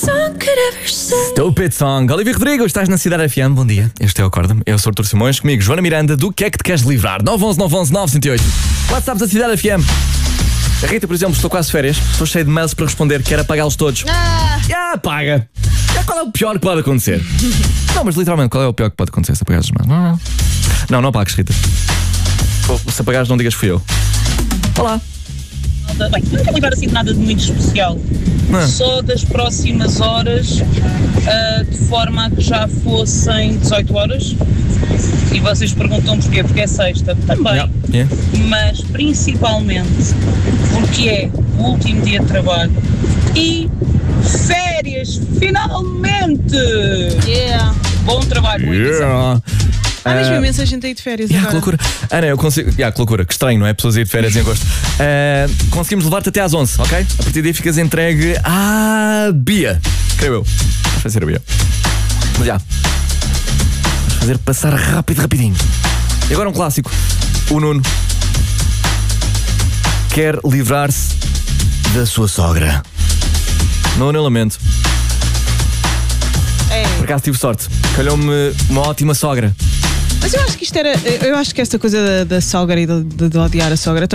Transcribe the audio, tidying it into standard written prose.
Stupid Song. Olivia Rodrigo, estás na Cidade FM, bom dia. Este é o Acorda-me, eu sou o Artur Simões, comigo Joana Miranda. Do que é que te queres livrar? 911-911-908. WhatsApp da Cidade FM. A Rita, por exemplo, estou quase de férias, estou cheio de mails para responder, quero apagá-los todos. Apaga. Qual é o pior que pode acontecer? Não, mas literalmente, qual é o pior que pode acontecer se apagares os mails? Não apagues, Rita. Se apagares, não digas que fui eu. Olá. Bem, não quero livrar assim de nada de muito especial. Só das próximas horas, de forma a que já fossem 18 horas. E vocês perguntam porquê? Porque é sexta também. Mas principalmente porque é o último dia de trabalho e férias, finalmente! Bom trabalho, Há mesmo imensa gente aí de férias agora. Que loucura. Ana, eu consigo. Que loucura, que estranho, não é? Pessoas ir de férias em agosto. Conseguimos levar-te até às 11, ok? A partir daí ficas entregue à Bia. Creio eu. Vai ser a Bia. Mas vamos fazer passar rapidinho. E agora um clássico. O Nuno quer livrar-se da sua sogra. Nuno, eu lamento. Por acaso tive sorte. Calhou-me uma ótima sogra. Mas eu acho que esta coisa da sogra e de odiar a sogra